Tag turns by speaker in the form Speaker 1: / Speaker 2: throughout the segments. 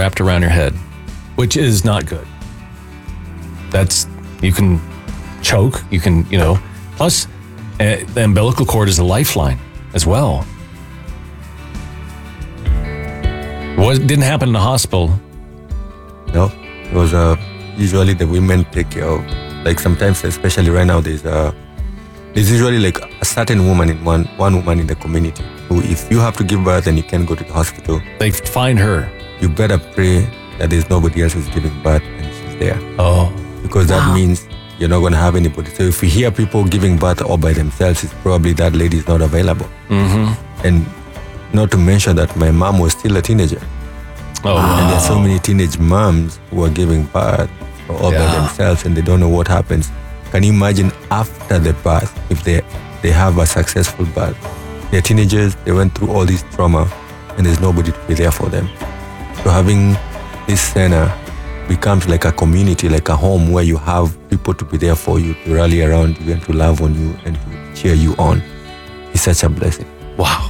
Speaker 1: wrapped around your head, which is not good. You can choke, plus the umbilical cord is a lifeline as well. Didn't happen in the hospital.
Speaker 2: No, it was usually the women take care of, like sometimes, especially right now, there's usually like a certain woman in one woman in the community who, if you have to give birth and you can't go to the hospital,
Speaker 1: they find her.
Speaker 2: You better pray that there's nobody else who's giving birth and she's there.
Speaker 1: Oh.
Speaker 2: Because that means you're not going to have anybody. So if we hear people giving birth all by themselves, it's probably that lady is not available.
Speaker 1: Mm-hmm.
Speaker 2: And not to mention that my mom was still a teenager.
Speaker 1: Oh, wow.
Speaker 2: And there's so many teenage moms who are giving birth all by themselves and they don't know what happens. Can you imagine after the birth, if they have a successful birth? They're teenagers, they went through all this trauma and there's nobody to be there for them. So having this center becomes like a community, like a home where you have people to be there for you, to rally around you and to love on you and to cheer you on. It's such a blessing.
Speaker 1: Wow.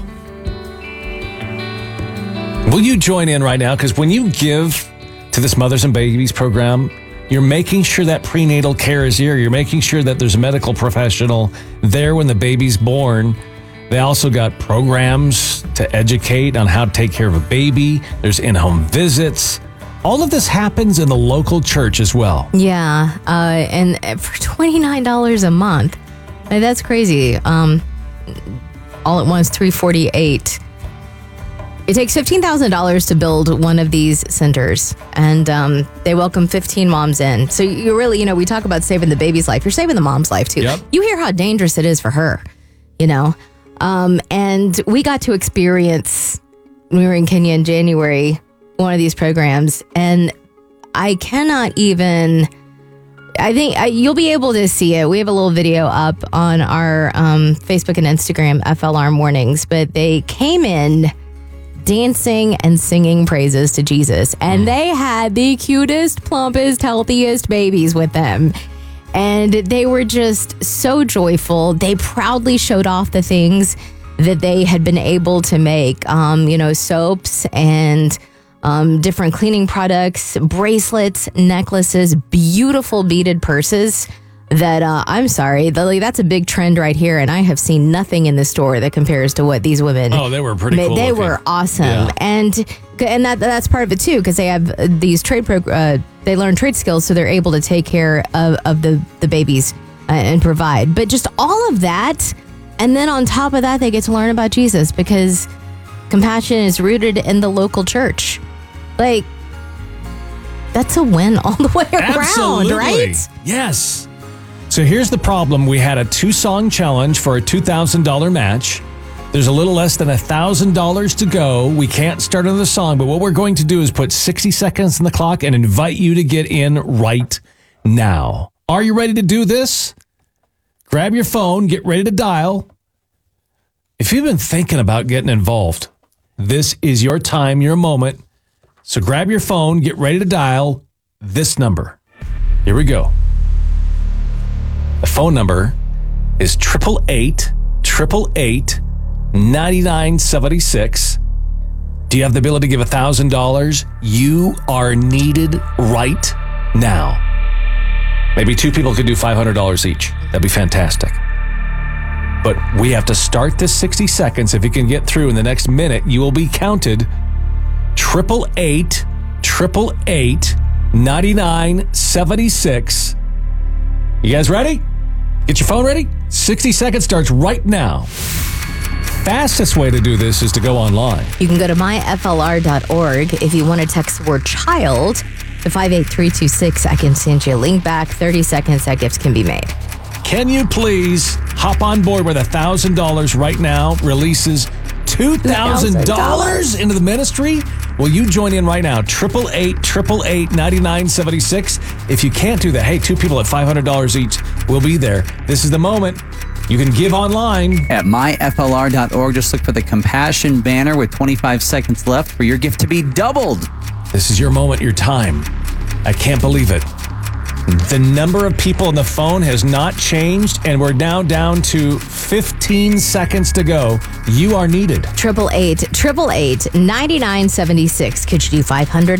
Speaker 1: Will you join in right now? Because when you give to this Mothers and Babies program, you're making sure that prenatal care is here. You're making sure that there's a medical professional there when the baby's born. They also got programs to educate on how to take care of a baby. There's in-home visits. All of this happens in the local church as well.
Speaker 3: Yeah, and for $29 a month, that's crazy. All at once, $348. It takes $15,000 to build one of these centers, and they welcome 15 moms in. So you really, we talk about saving the baby's life. You're saving the mom's life too.
Speaker 1: Yep.
Speaker 3: You hear how dangerous it is for her, and we got to experience, when we were in Kenya in January, one of these programs, and I cannot even, I think you'll be able to see it. We have a little video up on our Facebook and Instagram, FLR Mornings, but they came in dancing and singing praises to Jesus, and they had the cutest, plumpest, healthiest babies with them. And they were just so joyful. They proudly showed off the things that they had been able to make, soaps and different cleaning products, bracelets, necklaces, beautiful beaded purses that, I'm sorry, that's a big trend right here. And I have seen nothing in the store that compares to what these women.
Speaker 1: Oh, they were pretty cool.
Speaker 3: They
Speaker 1: looking.
Speaker 3: were awesome.
Speaker 1: Yeah.
Speaker 3: And that's part of it too, because they have these they learn trade skills, so they're able to take care of the babies and provide. But just all of that, and then on top of that, they get to learn about Jesus, because Compassion is rooted in the local church. Like, that's a win all the way around,
Speaker 1: Absolutely.
Speaker 3: right?
Speaker 1: Yes. So here's the problem. We had a 2-song challenge for a $2,000 match. There's a little less than $1,000 to go. We can't start another song, but what we're going to do is put 60 seconds on the clock and invite you to get in right now. Are you ready to do this? Grab your phone, get ready to dial. If you've been thinking about getting involved, this is your time, your moment. So grab your phone, get ready to dial this number. Here we go. The phone number is 888-888-9976. Do you have the ability to give $1,000? You are needed right now. Maybe 2 people could do $500 each. That'd be fantastic. But we have to start this 60 seconds. If you can get through in the next minute, you will be counted. 888-888-9976. You guys ready? Get your phone ready? 60 seconds starts right now. Fastest way to do this is to go online.
Speaker 3: You can go to myflr.org. If you want to text the word child to 58326, I can send you a link back. 30 seconds, that gift can be made.
Speaker 1: Can you please hop on board with $1,000 right now? Releases $2,000 into the ministry? Will you join in right now? 888-888-9976. If you can't do that, hey, 2 people at $500 each will be there. This is the moment. You can give online.
Speaker 4: At myflr.org, just look for the Compassion banner with 25 seconds left for your gift to be doubled.
Speaker 1: This is your moment, your time. I can't believe it. The number of people on the phone has not changed, and we're now down to 15 seconds to go. You are needed.
Speaker 3: 888-888-9976. Could you do $500?